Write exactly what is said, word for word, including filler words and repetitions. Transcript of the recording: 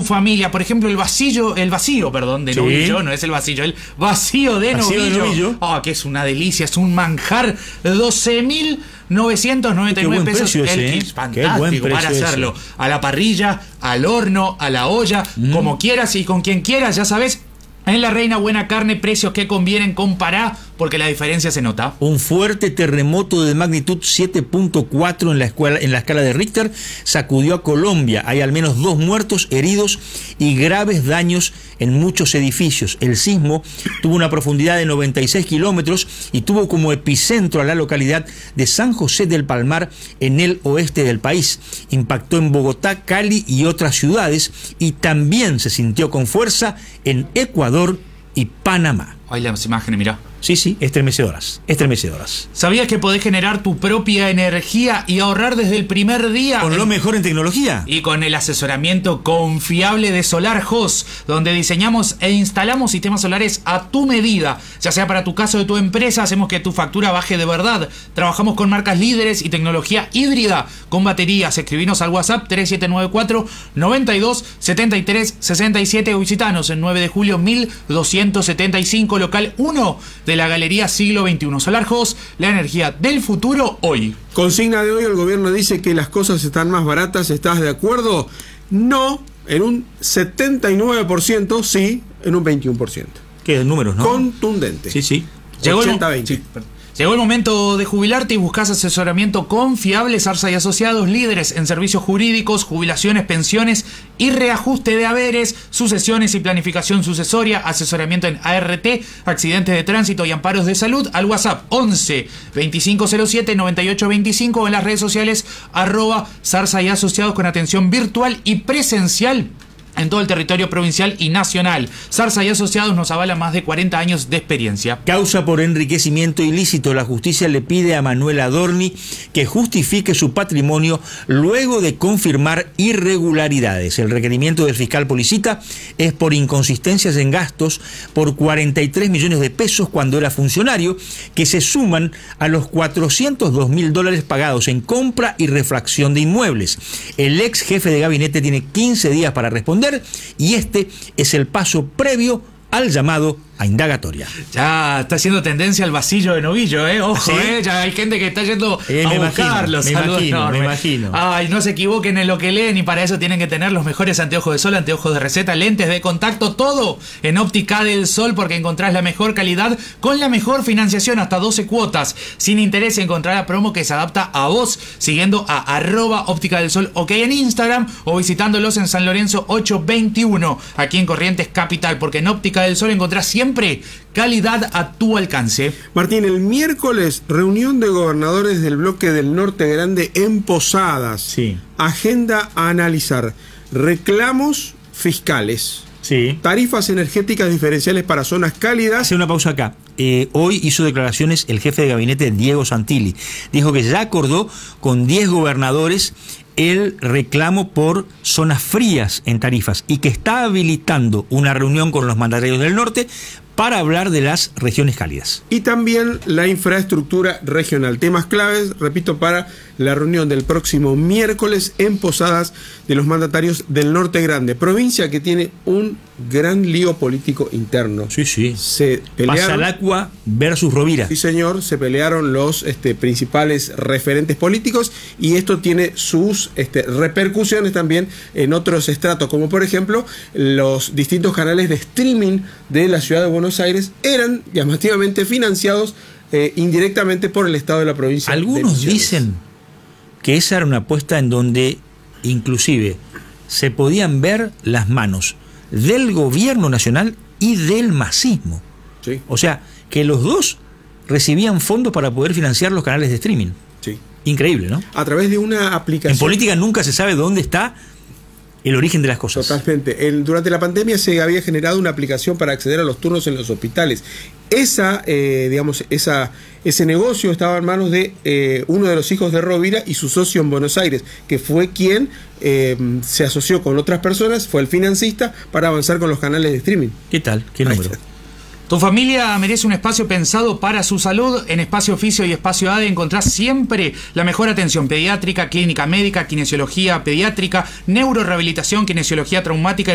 familia. Por ejemplo, el vacío, el vacío, perdón, de Sí. novillo, no es el vacío, el vacío de Vacío de novillo. novillo. Oh, que es una delicia, es un manjar. doce mil novecientos noventa y nueve Qué buen pesos. precio ese, El ¿eh? kit, Qué buen fantástico precio para hacerlo. ese. A la parrilla, al horno, a la olla, Mm. como quieras y con quien quieras, ya sabes. En La Reina, buena carne, precios que convienen, compará, porque la diferencia se nota. Un fuerte terremoto de magnitud siete punto cuatro en la, escuela, en la escala de Richter sacudió a Colombia. Hay al menos dos muertos, heridos y graves daños en muchos edificios. El sismo tuvo una profundidad de noventa y seis kilómetros y tuvo como epicentro a la localidad de San José del Palmar, en el oeste del país. Impactó en Bogotá, Cali y otras ciudades, y también se sintió con fuerza en Ecuador y Panamá. Ay, las imágenes, mirá. Sí, sí, estremecedoras, estremecedoras. ¿Sabías que podés generar tu propia energía y ahorrar desde el primer día? Con lo mejor en tecnología. Y con el asesoramiento confiable de SolarHost, donde diseñamos e instalamos sistemas solares a tu medida. Ya sea para tu casa o de tu empresa, hacemos que tu factura baje de verdad. Trabajamos con marcas líderes y tecnología híbrida con baterías. Escribinos al WhatsApp tres siete nueve cuatro, nueve dos, siete tres seis siete o visitanos en nueve de julio mil doscientos setenta y cinco, local uno de la Galería Siglo veintiuno. SolarHost, la energía del futuro hoy. Consigna de hoy: el gobierno dice que las cosas están más baratas. ¿Estás de acuerdo? No, en un setenta y nueve por ciento, sí, en un veintiuno por ciento. ¿Qué números, no? Contundente. Sí, sí. Llegó el, ochenta veinte. sí, Llegó el momento de jubilarte y buscas asesoramiento confiable. Zarza y Asociados, líderes en servicios jurídicos, jubilaciones, pensiones y reajuste de haberes, sucesiones y planificación sucesoria, asesoramiento en A R T, accidentes de tránsito y amparos de salud. Al WhatsApp once veinticinco cero siete noventa y ocho veinticinco o en las redes sociales arroba Zarza y Asociados, con atención virtual y presencial en todo el territorio provincial y nacional. Zarza y Asociados nos avala más de cuarenta años de experiencia. Causa por enriquecimiento ilícito. La justicia le pide a Manuel Adorni que justifique su patrimonio luego de confirmar irregularidades. El requerimiento del fiscal Policita es por inconsistencias en gastos por cuarenta y tres millones de pesos cuando era funcionario, que se suman a los cuatrocientos dos mil dólares pagados en compra y refracción de inmuebles. El ex jefe de gabinete tiene quince días para responder, y este es el paso previo al llamado a indagatoria. Ya está haciendo tendencia al vasillo de novillo, ¿eh? Ojo, ¿Sí? ¿eh? Ya hay gente que está yendo Eh, a me buscarlo. imagino, me Saludos imagino, enormes. me imagino. Ay, no se equivoquen en lo que leen, y para eso tienen que tener los mejores anteojos de sol, anteojos de receta, lentes de contacto, todo en Óptica del Sol, porque encontrás la mejor calidad con la mejor financiación, hasta doce cuotas. Sin interés, encontrar la promo que se adapta a vos, siguiendo a arroba Óptica del Sol, ok, en Instagram, o visitándolos en San Lorenzo ochocientos veintiuno, aquí en Corrientes Capital, porque en Óptica del Sol encontrás siempre calidad a tu alcance. Martín, el miércoles, reunión de gobernadores del bloque del Norte Grande en Posadas. Sí. Agenda a analizar: reclamos fiscales, Sí. tarifas energéticas diferenciales para zonas cálidas. Hace una pausa acá. Eh, hoy hizo declaraciones el jefe de gabinete, Diego Santilli. Dijo que ya acordó con diez gobernadores el reclamo por zonas frías en tarifas y que está habilitando una reunión con los mandatarios del norte para hablar de las regiones cálidas. Y también la infraestructura regional. Temas claves, repito, para la reunión del próximo miércoles en Posadas de los mandatarios del Norte Grande, provincia que tiene un gran lío político interno. Sí, sí. Se pelearon. Pasalacua versus Rovira. Sí, señor, se pelearon los este, principales referentes políticos, y esto tiene sus este, repercusiones también en otros estratos, como por ejemplo los distintos canales de streaming de la ciudad de Buenos Aires eran llamativamente financiados eh, indirectamente por el Estado de la provincia. Algunos dicen que esa era una apuesta en donde inclusive se podían ver las manos del gobierno nacional y del masismo. Sí. O sea, que los dos recibían fondos para poder financiar los canales de streaming. Sí. Increíble, ¿no? A través de una aplicación. En política nunca se sabe dónde está el origen de las cosas. Totalmente. El, durante la pandemia se había generado una aplicación para acceder a los turnos en los hospitales. Esa, eh, digamos, esa, ese negocio estaba en manos de eh, uno de los hijos de Rovira y su socio en Buenos Aires, que fue quien eh, se asoció con otras personas, fue el financista para avanzar con los canales de streaming. ¿Qué tal? ¿Qué Ahí número? está. Tu familia merece un espacio pensado para su salud. En Espacio Oficio y Espacio A D E encontrás siempre la mejor atención pediátrica, clínica médica, kinesiología pediátrica, neurorehabilitación, kinesiología traumática y